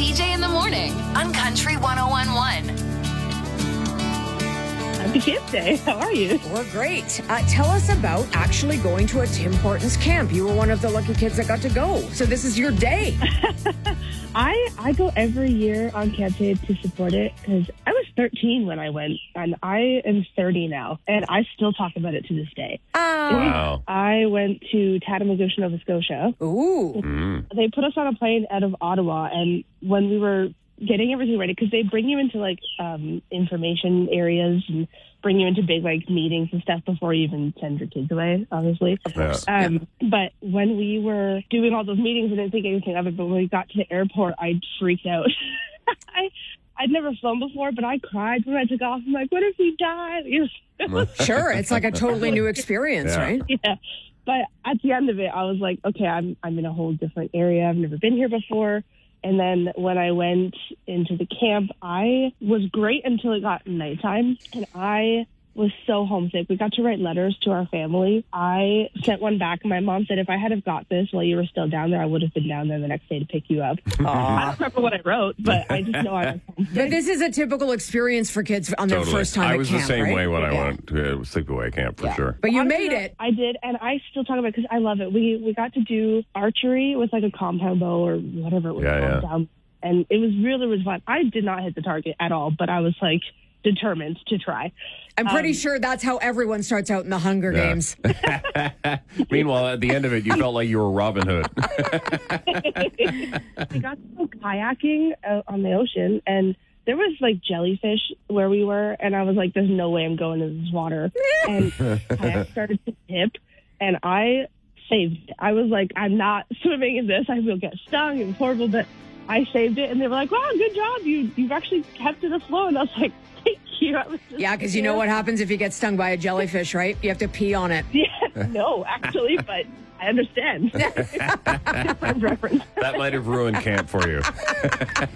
TJ in the morning on Country 101.1. Happy Kids Day. How are you? We're great. Tell us about actually going to a Tim Hortons camp. You were one of the lucky kids that got to go. So this is your day. I go every year on Camp Day to support it because I was 13 when I went, and I am 30 now, and I still talk about it to this day. Wow. I went to Tatamagouche, Nova Scotia. Ooh. They put us on a plane out of Ottawa, and when we were getting everything ready, because they bring you into like information areas and bring you into big like meetings and stuff before you even send your kids away, obviously. Of course. But when we were doing all those meetings, I didn't think anything of it, but when we got to the airport, I freaked out. I'd never flown before, but I cried when I took off. I'm like, what if we die? Sure. It's like a totally new experience, right? Yeah. But at the end of it, I was like, okay, I'm in a whole different area. I've never been here before. And then when I went into the camp, I was great until it got nighttime, and I was so homesick. We got to write letters to our family. I sent one back, and my mom said, if I had have got this while you were still down there, I would have been down there the next day to pick you up. I don't remember what I wrote, but I just know I was homesick. But this is a typical experience for kids on their first time at camp, I was the same right? way when I went to sleepaway camp, for sure. But you Honestly, made it. I did, and I still talk about it because I love it. We got to do archery with like a compound bow or whatever it was called down, and it was really fun. I did not hit the target at all, but I was like determined to try. I'm pretty sure that's how everyone starts out in the Hunger Games. Meanwhile, at the end of it, you felt like you were Robin Hood. We got to go kayaking out on the ocean, and there was like jellyfish where we were, and I was like, there's no way I'm going into this water. And kayak started to tip, and I saved it. I was like, I'm not swimming in this. I will get stung. It was horrible, but I saved it. And they were like, wow, good job. You've actually kept it afloat. And I was like, thank you. I was just because you know what happens if you get stung by a jellyfish, right? You have to pee on it. Yeah, no, actually, but I understand. Different reference. That might have ruined camp for you.